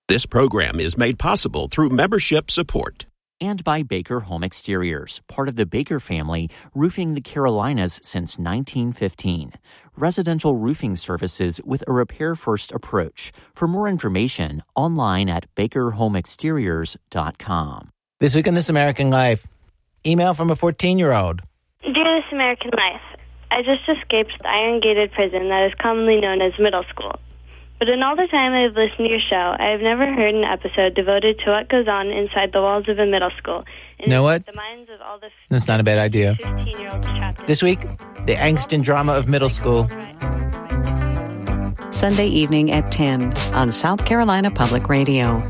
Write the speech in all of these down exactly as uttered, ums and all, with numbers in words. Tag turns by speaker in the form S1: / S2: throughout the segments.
S1: This program is made possible through membership support.
S2: And by Baker Home Exteriors, part of the Baker family, roofing the Carolinas since nineteen fifteen. Residential roofing services with a repair-first approach. For more information, online at baker home exteriors dot com.
S3: This week in This American Life, email from a fourteen-year-old.
S4: Dear This American Life, I just escaped the iron-gated prison that is commonly known as middle school. But in all the time I have listened to your show, I have never heard an episode devoted to what goes on inside the walls of a middle school.
S3: You know what?
S4: The minds of all the
S3: That's not a bad idea.
S4: fifteen-year-olds trapped in
S3: This week, the angst and drama of middle school.
S5: Sunday evening at ten on South Carolina Public Radio.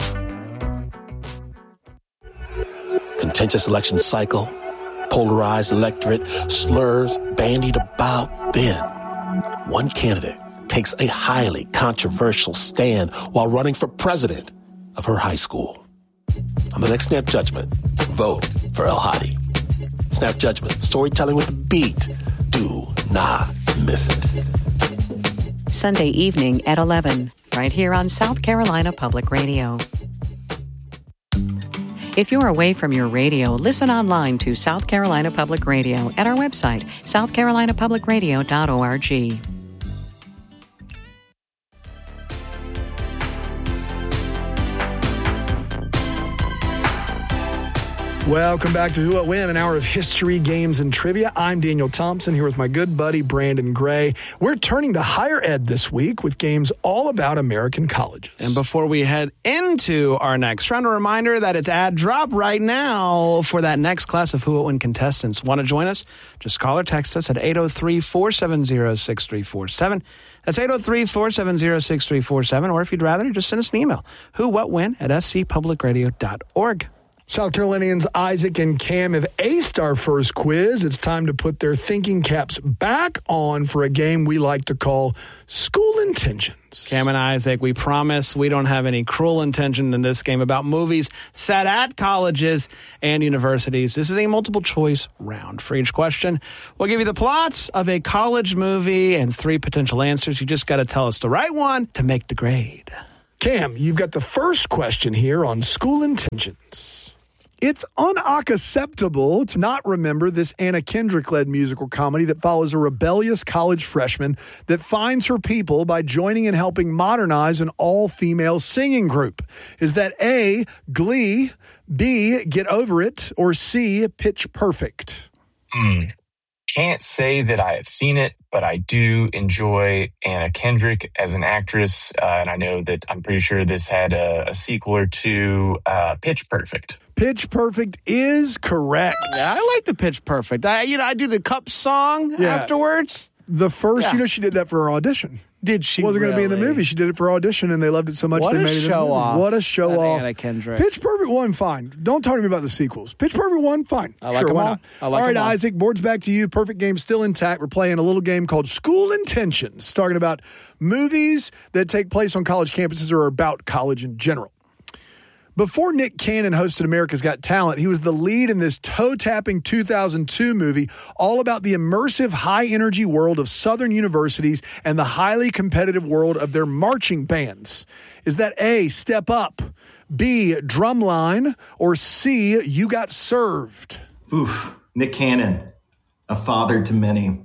S6: Contentious election cycle, polarized electorate, slurs bandied about. Then, one candidate takes a highly controversial stand while running for president of her high school. On the next Snap Judgment, vote for El Hadi. Snap Judgment, storytelling with the beat. Do not miss it.
S5: Sunday evening at eleven, right here on South Carolina Public Radio. If you're away from your radio, listen online to South Carolina Public Radio at our website, south carolina public radio dot org.
S7: Welcome back to Who, What, When, an hour of history, games, and trivia. I'm Daniel Thompson here with my good buddy Brandon Gray. We're turning to higher ed this week with games all about American colleges.
S8: And before we head into our next round, a reminder that it's ad drop right now for that next class of Who, What, When contestants. Want to join us? Just call or text us at eight oh three, four seven zero, six three four seven. That's eight oh three, four seven zero, six three four seven. Or if you'd rather, just send us an email. Who, What, When at s c public radio dot org.
S7: South Carolinians Isaac and Cam have aced our first quiz. It's time to put their thinking caps back on for a game we like to call School Intentions.
S8: Cam and Isaac, we promise we don't have any cruel intention in this game about movies set at colleges and universities. This is a multiple choice round. For each question, we'll give you the plots of a college movie and three potential answers. You just got to tell us the right one to make the grade.
S7: Cam, you've got the first question here on School Intentions. It's unacceptable to not remember this Anna Kendrick-led musical comedy that follows a rebellious college freshman that finds her people by joining and helping modernize an all-female singing group. Is that A, Glee, B, Get Over It, or C, Pitch Perfect?
S9: Hmm. Can't say that I have seen it, but I do enjoy Anna Kendrick as an actress, uh, and I know that I'm pretty sure this had a, a sequel or two, uh, Pitch Perfect.
S7: Pitch Perfect is correct.
S8: Yeah, I like the Pitch Perfect. I, you know, I do the Cup song
S7: Yeah.
S8: afterwards.
S7: The first,
S8: Yeah.
S7: you know, she did that for her audition.
S8: Did she
S7: wasn't going to be in the
S8: really?
S7: movie. She did it for audition, and they loved it so much
S8: What
S7: they
S8: a
S7: made it in the
S8: show
S7: movie.
S8: off.
S7: What a show
S8: That
S7: off.
S8: Anna Kendrick.
S7: Pitch Perfect one, fine. Don't talk to me about the sequels. Pitch Perfect one, fine.
S8: I like
S7: sure,
S8: them
S7: why
S8: all.
S7: not?
S8: I like
S7: all right,
S8: them all.
S7: Isaac, board's back to you. Perfect game still intact. We're playing a little game called School Intentions, talking about movies that take place on college campuses or about college in general. Before Nick Cannon hosted America's Got Talent, he was the lead in this toe-tapping two thousand two movie all about the immersive, high-energy world of Southern universities and the highly competitive world of their marching bands. Is that A, Step Up, B, Drumline, or C, You Got Served?
S10: Oof, Nick Cannon, a father to many.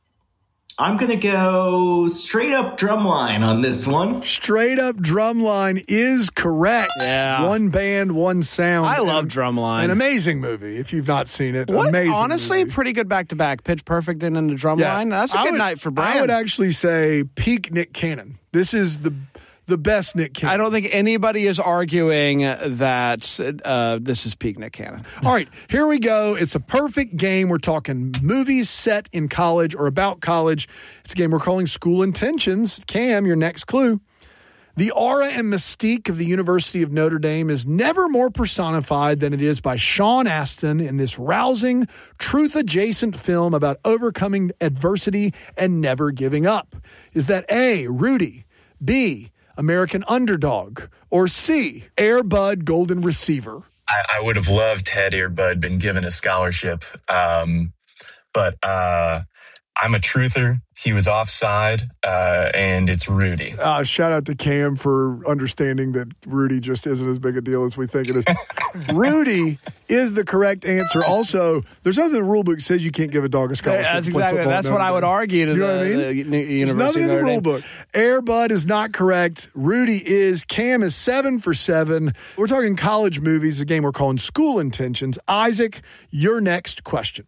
S10: I'm going to go straight up Drumline on this one.
S7: Straight up Drumline is correct.
S8: Yeah.
S7: One band, one sound.
S8: I love
S7: And
S8: Drumline.
S7: An amazing movie, if you've not seen it.
S8: What?
S7: Amazing
S8: Honestly,
S7: movie.
S8: pretty good back-to-back. Pitch Perfect and then the Drumline.
S7: Yeah.
S8: That's a
S7: I
S8: good
S7: would-
S8: night for Brand.
S7: I would actually say peak Nick Cannon. This is the the best Nick Cannon.
S8: I don't think anybody is arguing that uh, this is peak Nick Cannon.
S7: All right, here we go. It's a perfect game. We're talking movies set in college or about college. It's a game we're calling School Intentions. Cam, your next clue. The aura and mystique of the University of Notre Dame is never more personified than it is by Sean Astin in this rousing, truth-adjacent film about overcoming adversity and never giving up. Is that A, Rudy, B, American Underdog, or C, Air Bud Golden Receiver?
S9: I, I would have loved had Air Bud been given a scholarship, um, but uh, I'm a truther. He was offside, uh, and it's Rudy.
S7: Uh, shout out to Cam for understanding that Rudy just isn't as big a deal as we think it is. Rudy is the correct answer. Also, there's nothing in the rule book that says you can't give a dog a scholarship.
S8: That's
S7: to play
S8: exactly.
S7: football
S8: That's what I would argue to
S7: you know
S8: the,
S7: what I mean?
S8: the uni-
S7: There's
S8: University
S7: nothing in the
S8: of Notre
S7: rule
S8: Dame.
S7: book. Air Bud is not correct. Rudy is. Cam is seven for seven. We're talking college movies, a game we're calling School Intentions. Isaac, your next question.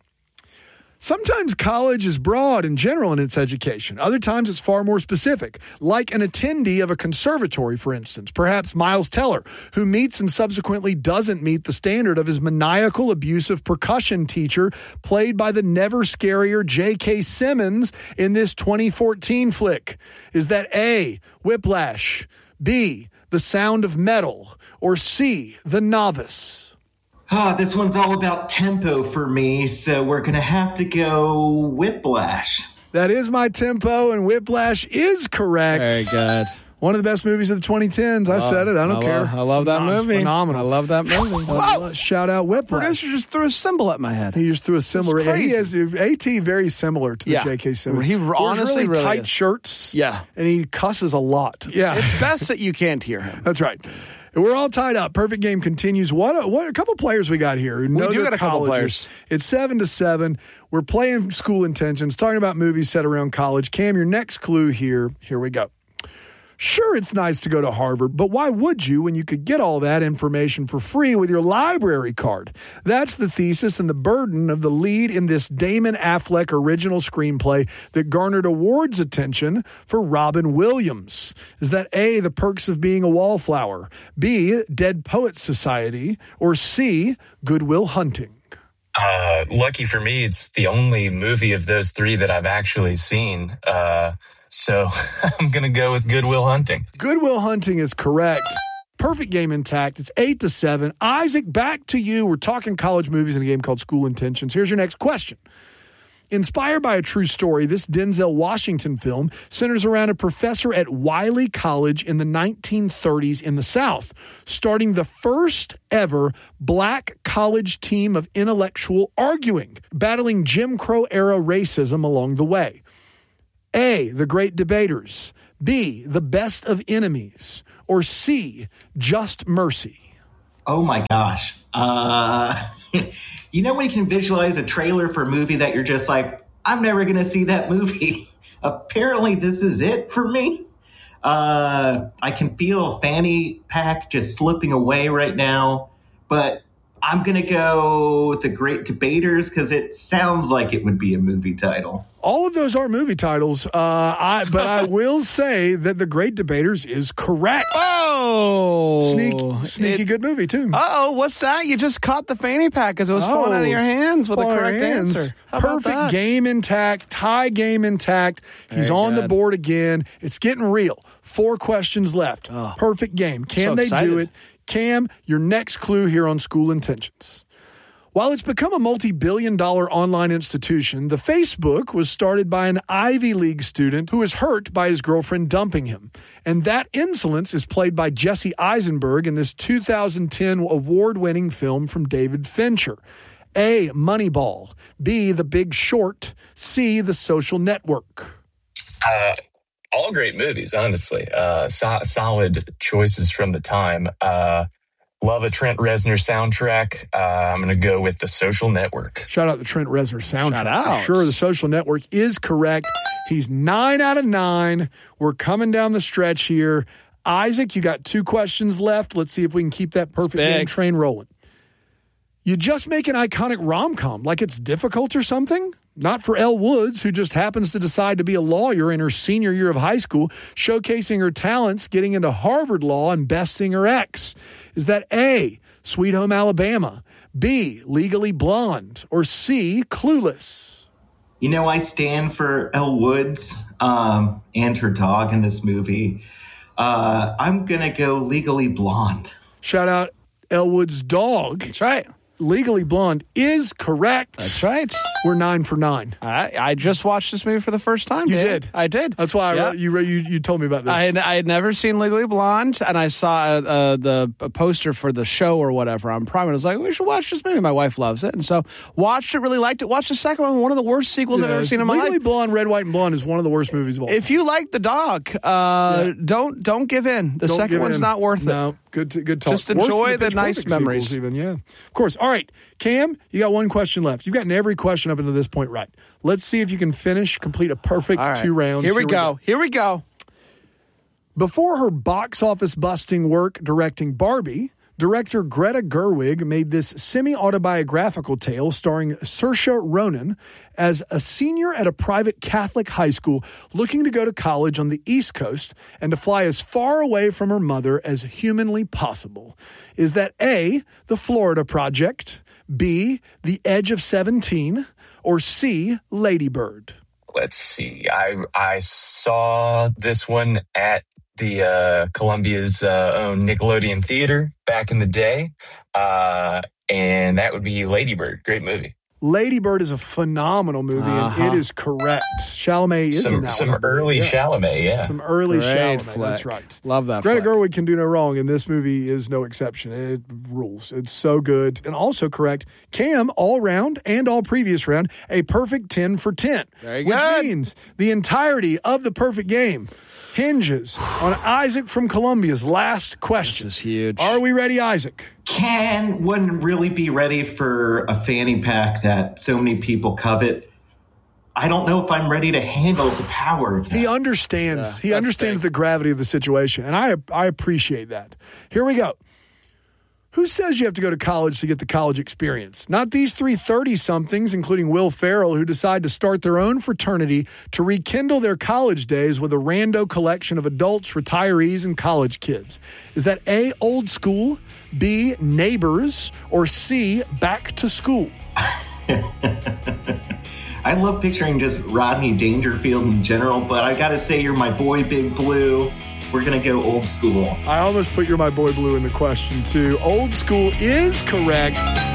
S7: Sometimes college is broad and general in its education. Other times it's far more specific, like an attendee of a conservatory, for instance, perhaps Miles Teller, who meets and subsequently doesn't meet the standard of his maniacal, abusive percussion teacher, played by the never scarier J K. Simmons in this twenty fourteen flick. Is that A, Whiplash, B, The Sound of Metal, or C, The Novice?
S10: Ah, this one's all about tempo for me, so we're going to have to go Whiplash.
S7: That is my tempo, and Whiplash is correct.
S8: Very good.
S7: One of the best movies of the twenty tens. I
S8: Oh,
S7: said it. I don't
S8: I
S7: care.
S8: love, I love that
S7: Phenom- it's
S8: movie.
S7: Phenomenal.
S8: I love that movie.
S7: Whoa. Shout out Whiplash.
S8: Producer just threw a symbol at my head.
S7: He just threw a similar.
S8: It's
S7: He
S8: crazy.
S7: has AT very similar to the
S8: Yeah.
S7: J K. Simmons.
S8: He
S7: Wears
S8: honestly
S7: really
S8: really
S7: tight
S8: is.
S7: shirts.
S8: Yeah.
S7: and he cusses a lot. Yeah,
S8: It's best that you can't hear him.
S7: that's right. And we're all tied up. Perfect game continues. What a, what a couple players we got here. We
S8: do got a couple players.
S7: It's seven to seven. We're playing School Intentions, talking about movies set around college. Cam, your next clue here. Here we go. Sure, it's nice to go to Harvard, but why would you when you could get all that information for free with your library card? That's the thesis and the burden of the lead in this Damon Affleck original screenplay that garnered awards attention for Robin Williams. Is that A, The Perks of Being a Wallflower, B, Dead Poets Society, or C, Good Will Hunting?
S9: Uh, lucky for me, it's the only movie of those three that I've actually seen. Uh, so I'm going to go with Good Will Hunting.
S7: Good Will Hunting is correct. Perfect game intact. It's eight to seven. Isaac, back to you. We're talking college movies in a game called School Intentions. Here's your next question. Inspired by a true story, this Denzel Washington film centers around a professor at Wiley College in the nineteen thirties in the South, starting the first ever black college team of intellectual arguing, battling Jim Crow-era racism along the way. A, The Great Debaters, B, The Best of Enemies, or C, Just Mercy?
S10: Oh my gosh. Uh, you know when you can visualize a trailer for a movie that you're just like, I'm never going to see that movie. Apparently this is it for me. Uh, I can feel a fanny pack just slipping away right now, but I'm going to go with The Great Debaters because it sounds like it would be a movie title.
S7: All of those are movie titles, uh, I, but I will say that The Great Debaters is correct.
S8: Oh,
S7: Sneak, sneaky
S8: It-
S7: good movie, too.
S8: Uh-oh, what's that? You just caught the fanny pack as it was falling out of your hands with the
S7: Falling out of
S8: correct
S7: your hands.
S8: answer. How about
S7: Perfect
S8: that?
S7: game intact, tie game intact. He's
S8: Very
S7: on the
S8: good.
S7: board again. It's getting real. Four questions left.
S8: Oh.
S7: Perfect game. Can
S8: so
S7: they
S8: excited.
S7: do it? Cam, your next clue here on School Intentions. While it's become a multi-billion dollar online institution, the Facebook was started by an Ivy League student who was hurt by his girlfriend dumping him. And that insolence is played by Jesse Eisenberg in this two thousand ten award-winning film from David Fincher. A, Moneyball. B, The Big Short. C, The Social Network.
S9: Uh, all great movies, honestly. Uh, so- solid choices from the time. Uh, love a Trent Reznor soundtrack. Uh, I'm going to go with The Social Network.
S7: Shout out the Trent Reznor soundtrack.
S8: Shout out.
S7: Sure, The Social Network is correct. He's nine out of nine. We're coming down the stretch here. Isaac, you got two questions left. Let's see if we can keep that perfect
S8: big.
S7: game train rolling. You just make an iconic rom-com like it's difficult or something? Not for Elle Woods, who just happens to decide to be a lawyer in her senior year of high school, showcasing her talents, getting into Harvard Law and besting her ex. Is that A, Sweet Home Alabama, B, Legally Blonde, or C, Clueless?
S10: You know, I stand for Elle Woods um, and her dog in this movie. Uh, I'm going to go Legally Blonde.
S7: Shout out Elle Woods' dog.
S8: That's right.
S7: Legally Blonde is correct.
S8: That's right.
S7: We're nine for nine.
S8: I, I just watched this movie for the first time.
S7: You
S8: Dave.
S7: did.
S8: I did.
S7: That's why
S8: yeah.
S7: I, you, you you told me about this.
S8: I had, I had never seen Legally Blonde, and I saw uh, the a poster for the show or whatever on Prime, and I was like, we should watch this movie. My wife loves it, and so watched it, really liked it. Watched the second one, one of the worst sequels I've ever seen in my
S7: Legally
S8: life.
S7: Blonde, Red, White, and Blonde is one of the worst movies of all.
S8: If you like the dog, uh,
S7: Yeah.
S8: don't don't give in. The
S7: Don't
S8: second
S7: give
S8: one's
S7: in.
S8: not worth it.
S7: No, good to, good talk.
S8: Just
S7: Worse
S8: enjoy
S7: than
S8: the
S7: Pitch
S8: nice
S7: Perfect
S8: memories.
S7: sequels even, yeah. Of course. All right, Cam, you got one question left. You've gotten every question up until this point right. Let's see if you can finish, complete a perfect
S8: All right.
S7: two rounds.
S8: Here we go. Here we go.
S7: Before her box office busting work directing Barbie, director Greta Gerwig made this semi-autobiographical tale starring Saoirse Ronan as a senior at a private Catholic high school looking to go to college on the East Coast and to fly as far away from her mother as humanly possible. Is that A, The Florida Project, B, The Edge of seventeen, or C, Lady Bird?
S9: Let's see. I I saw this one at the uh, Columbia's uh, own Nickelodeon Theater back in the day, uh, and that would be Lady Bird. Great movie.
S7: Lady Bird is a phenomenal movie,
S8: Uh-huh.
S7: and it is correct. Chalamet is in
S9: Some
S7: that
S9: some
S7: one.
S9: early
S7: Yeah.
S9: Chalamet, yeah.
S7: Some early
S8: Great
S7: Chalamet.
S8: flick.
S7: That's right.
S8: Love that
S7: Greta
S8: flick.
S7: Gerwig can do no wrong, and this movie is no exception. It rules. It's so good. And also correct, Cam, all round and all previous round, a perfect ten for ten.
S8: Very
S7: Which
S8: good.
S7: means the entirety of the perfect game hinges on Isaac from Columbia's last question.
S8: This is huge.
S7: Are we ready, Isaac?
S10: Can one really be ready for a fanny pack that so many people covet? I don't know if I'm ready to handle the power of that.
S7: He understands.
S8: Yeah,
S7: he
S8: that's
S7: understands
S8: big.
S7: the gravity of the situation, and I I appreciate that. Here we go. Who says you have to go to college to get the college experience? Not these three thirty-somethings, including Will Ferrell, who decide to start their own fraternity to rekindle their college days with a rando collection of adults, retirees, and college kids. Is that A, old school, B, neighbors, or C, back to school?
S10: I love picturing just Rodney Dangerfield in general, but I gotta say you're my boy, Big Blue. We're gonna go old school.
S7: I almost put You're My Boy Blue in the question, too. Old school is correct.